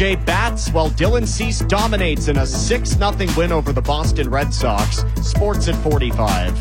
Jay bats while Dylan Cease dominates in a 6-0 win over the Boston Red Sox. Sports at 45.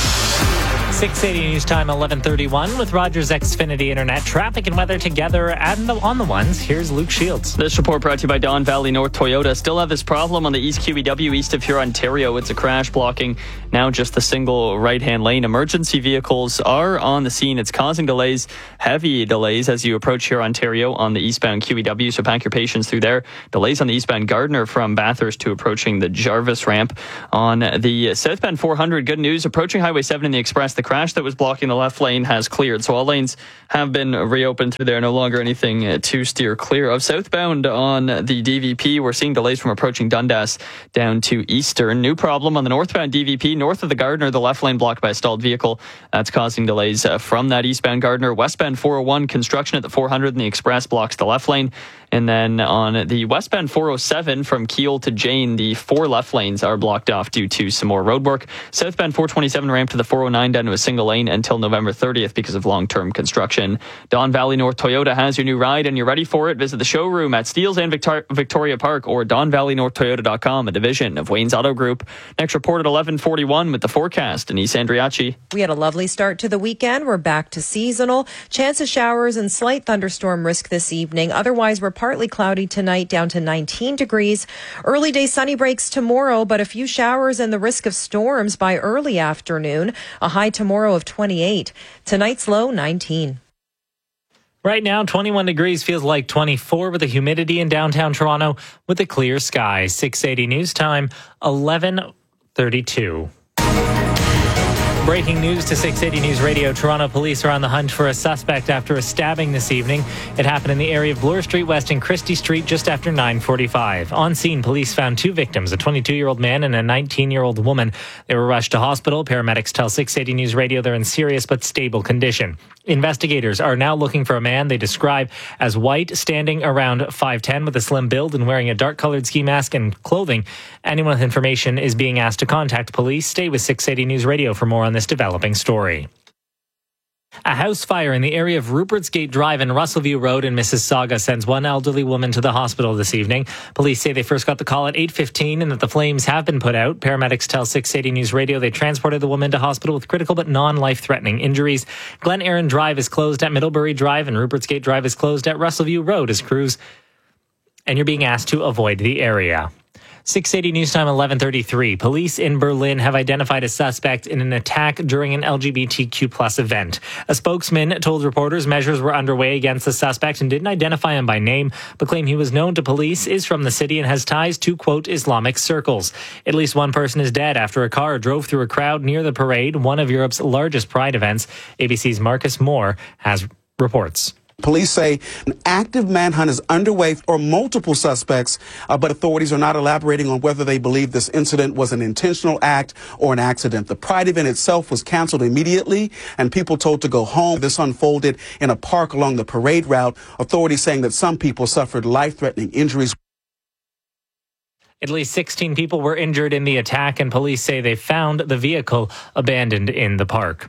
6:80 News Time, 11:31 with Rogers Xfinity Internet. Traffic and weather together and on the ones. Here's Luke Shields. This report brought to you by Don Valley North Toyota. Still have this problem on the East QEW east of here, Ontario. It's a crash blocking now just the single right-hand lane. Emergency vehicles are on the scene. It's causing delays, heavy delays as you approach here, Ontario, on the eastbound QEW. So pack your patience through there. Delays on the eastbound Gardiner from Bathurst to approaching the Jarvis ramp. On the southbound 400, good news. Approaching Highway 7 in the Express, the crash that was blocking the left lane has cleared. So all lanes have been reopened through there. No longer anything to steer clear of. Southbound on the DVP, we're seeing delays from approaching Dundas down to Eastern. New problem on the northbound DVP. North of the Gardiner, the left lane blocked by a stalled vehicle. That's causing delays from that eastbound Gardiner. Westbound 401, construction at the 400 and the Express blocks the left lane. And then on the westbound 407 from Keele to Jane, the 4 left lanes are blocked off due to some more roadwork. Southbound 427 ramp to the 409 down to a single lane until November 30th because of long-term construction. Don Valley North Toyota has your new ride and you're ready for it. Visit the showroom at Steeles and Victoria Park or DonValleyNorthToyota.com, a division of Wayne's Auto Group. Next report at 11:41 with the forecast. Denise Andriachi. We had a lovely start to the weekend. We're back to seasonal. Chance of showers and slight thunderstorm risk this evening. Otherwise, we're partly cloudy tonight, down to 19 degrees. Early day sunny breaks tomorrow, but a few showers and the risk of storms by early afternoon. A high tomorrow of 28. Tonight's low, 19. Right now, 21 degrees feels like 24 with the humidity in downtown Toronto with a clear sky. 6:80 News Time, 11:32. Breaking news to 680 News Radio. Toronto police are on the hunt for a suspect after a stabbing this evening. It happened in the area of Bloor Street West and Christie Street just after 9:45. On scene, police found 2 victims, a 22-year-old man and a 19-year-old woman. They were rushed to hospital. Paramedics tell 680 News Radio they're in serious but stable condition. Investigators are now looking for a man they describe as white, standing around 5'10", with a slim build and wearing a dark-colored ski mask and clothing. Anyone with information is being asked to contact police. Stay with 680 News Radio for more on this developing story. A house fire in the area of Rupert's Gate Drive and Russellview Road in Mississauga sends one elderly woman to the hospital this evening. Police say they first got the call at 8:15 and that the flames have been put out. Paramedics tell 680 News Radio they transported the woman to hospital with critical but non-life-threatening injuries. Glen Erin Drive is closed at Middlebury Drive and Rupert's Gate Drive is closed at Russellview Road as crews, and you're being asked to avoid the area. 680 News Time, 11:33. Police in Berlin have identified a suspect in an attack during an LGBTQ+ event. A spokesman told reporters measures were underway against the suspect and didn't identify him by name, but claimed he was known to police, is from the city, and has ties to, quote, Islamic circles. At least one person is dead after a car drove through a crowd near the parade, one of Europe's largest pride events. ABC's Marcus Moore has reports. Police say an active manhunt is underway for multiple suspects, but authorities are not elaborating on whether they believe this incident was an intentional act or an accident. The Pride event itself was canceled immediately and people told to go home. This unfolded in a park along the parade route. Authorities saying that some people suffered life-threatening injuries. At least 16 people were injured in the attack, and police say they found the vehicle abandoned in the park.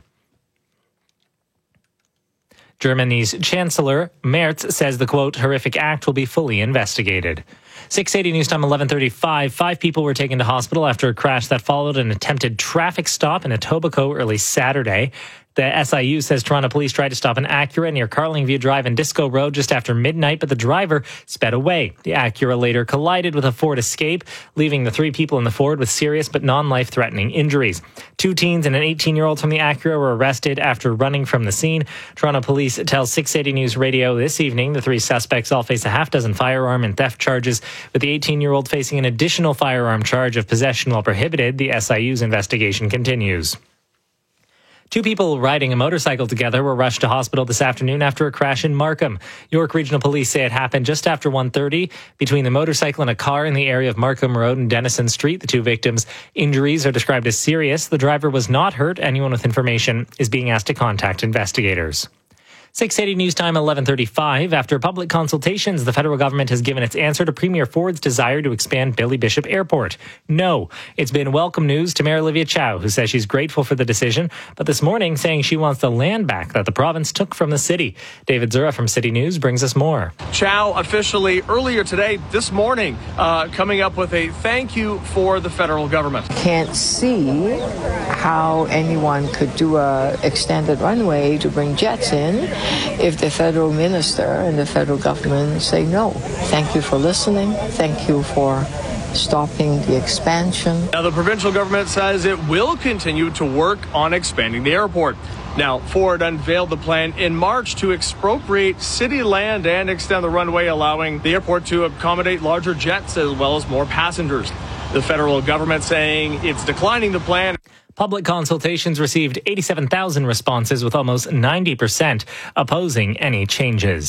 Germany's Chancellor Merz says the, quote, horrific act will be fully investigated. 680 News Time, 11:35. 5 people were taken to hospital after a crash that followed an attempted traffic stop in Etobicoke early Saturday. The SIU says Toronto police tried to stop an Acura near Carlingview Drive and Disco Road just after midnight, but the driver sped away. The Acura later collided with a Ford Escape, leaving the 3 people in the Ford with serious but non-life-threatening injuries. 2 teens and an 18-year-old from the Acura were arrested after running from the scene. Toronto police tell 680 News Radio this evening the 3 suspects all face a half-dozen firearm and theft charges, with the 18-year-old facing an additional firearm charge of possession while prohibited. The SIU's investigation continues. 2 people riding a motorcycle together were rushed to hospital this afternoon after a crash in Markham. York Regional Police say it happened just after 1:30 between the motorcycle and a car in the area of Markham Road and Denison Street. The 2 victims' injuries are described as serious. The driver was not hurt. Anyone with information is being asked to contact investigators. 680 News Time, 11:35. After public consultations, the federal government has given its answer to Premier Ford's desire to expand Billy Bishop Airport. No. It's been welcome news to Mayor Olivia Chow, who says she's grateful for the decision, but this morning saying she wants the land back that the province took from the city. David Zura from City News brings us more. Chow officially earlier today, this morning, coming up with a thank you for the federal government. Can't see how anyone could do a extended runway to bring jets in if the federal minister and the federal government say no. Thank you for listening. Thank you for stopping the expansion. Now, the provincial government says it will continue to work on expanding the airport. Now, Ford unveiled the plan in March to expropriate city land and extend the runway, allowing the airport to accommodate larger jets as well as more passengers. The federal government saying it's declining the plan. Public consultations received 87,000 responses, with almost 90% opposing any changes.